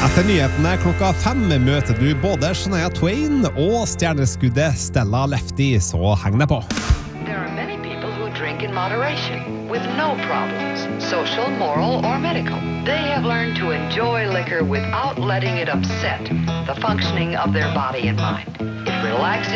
Etter nyhetene klokka 5 møter du både Shania Twain og stjerneskuddet Stella Lefty, så heng deg på. There are many people who drink in moderation, with no problems, social, moral, or medical. They have learned to enjoy liquor without letting it upset the functioning of their body and mind. It relaxes